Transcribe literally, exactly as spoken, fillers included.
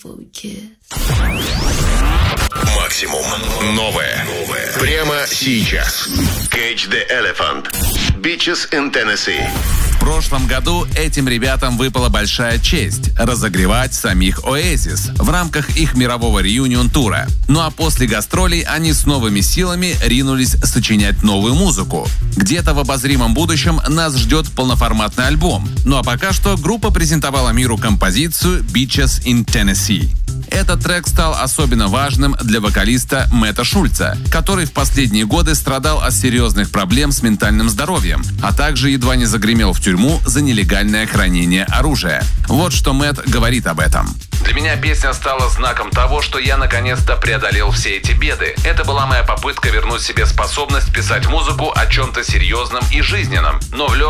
before we kiss. Максимум новое. новое. Прямо сейчас. Cage the Elephant. Beaches in Tennessee. В прошлом году этим ребятам выпала большая честь – разогревать самих Oasis в рамках их мирового реюнион-тура. Ну а после гастролей они с новыми силами ринулись сочинять новую музыку. Где-то в обозримом будущем нас ждет полноформатный альбом. Ну а пока что группа презентовала миру композицию «Beaches in Tennessee». Этот трек стал особенно важным для вокалиста Мэтта Шульца, который в последние годы страдал от серьезных проблем с ментальным здоровьем, а также едва не загремел в тюрьму за нелегальное хранение оружия. Вот что Мэтт говорит об этом. Для меня песня стала знаком того, что я наконец-то преодолел все эти беды. Это была моя попытка вернуть себе способность писать музыку о чем-то серьезном и жизненном, но в